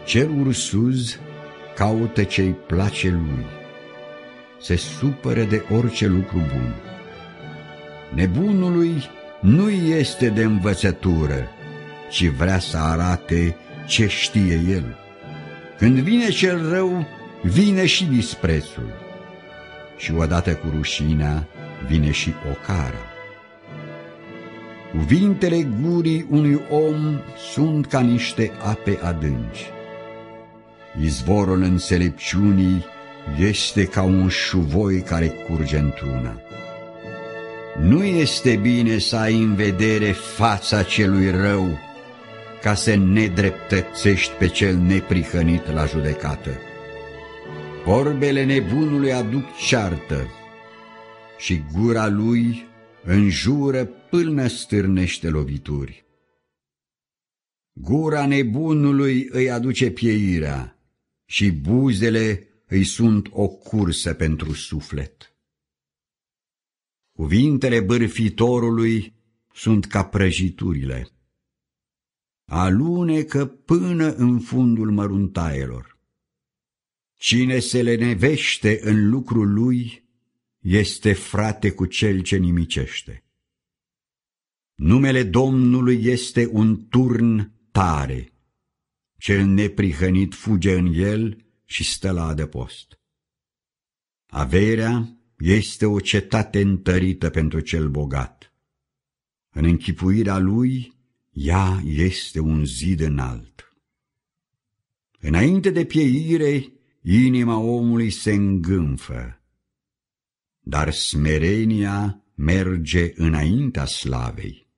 Cel ursuz caută ce-i place lui, se supără de orice lucru bun. Nebunului nu este de învățătură, ci vrea să arate ce știe el. Când vine cel rău, vine și disprețul, și odată cu rușinea vine și ocara. Cuvintele gurii unui om sunt ca niște ape adânci. Izvorul înțelepciunii este ca un șuvoi care curge într-una. Nu este bine să ai în vedere fața celui rău, ca să nedreptățești pe cel neprihănit la judecată. Vorbele nebunului aduc ceartă și gura lui înjură până stârnește lovituri. Gura nebunului îi aduce pieirea și buzele îi sunt o cursă pentru suflet. Cuvintele bârfitorului sunt ca prăjiturile, alunecă până în fundul măruntaielor. Cine se lenevește în lucrul lui este frate cu cel ce nimicește. Numele Domnului este un turn tare, cel neprihănit fuge în el și stă la adăpost. Averea este o cetate întărită pentru cel bogat. În închipuirea lui, ea este un zid înalt. Înainte de pieire, inima omului se îngânfă, dar smerenia merge înaintea slavei.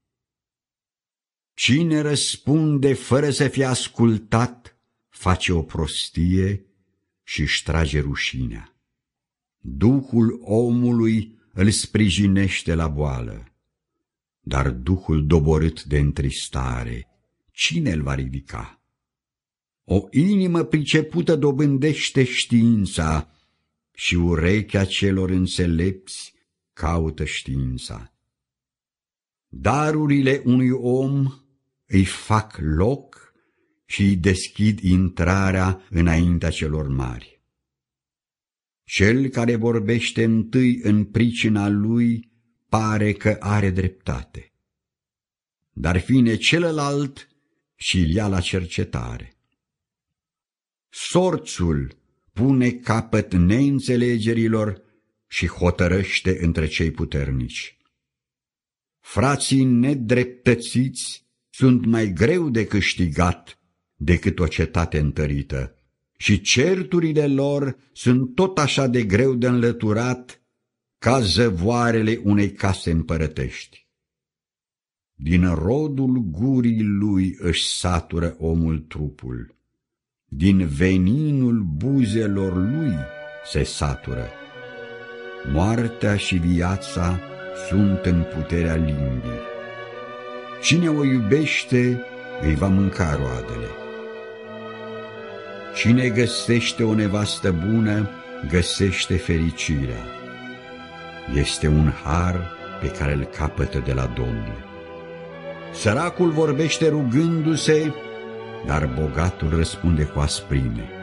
Cine răspunde fără să fie ascultat, face o prostie și își trage rușinea. Duhul omului îl sprijinește la boală, dar duhul doborât de întristare, cine îl va ridica? O inimă pricepută dobândește știința și urechea celor înțelepți caută știința. Darurile unui om îi fac loc și îi deschid intrarea înaintea celor mari. Cel care vorbește întâi în pricina lui pare că are dreptate, dar vine celălalt și îl ia la cercetare. Sorțul pune capăt neînțelegerilor și hotărăște între cei puternici. Frații nedreptățiți sunt mai greu de câștigat decât o cetate întărită, și certurile lor sunt tot așa de greu de înlăturat ca zăvoarele unei case împărătești. Din rodul gurii lui își satură omul trupul, din veninul buzelor lui se satură. Moartea și viața sunt în puterea limbii. Cine o iubește îi va mânca roadele. Cine găsește o nevastă bună, găsește fericirea. Este un har pe care îl capătă de la Domnul. Săracul vorbește rugându-se, dar bogatul răspunde cu asprime.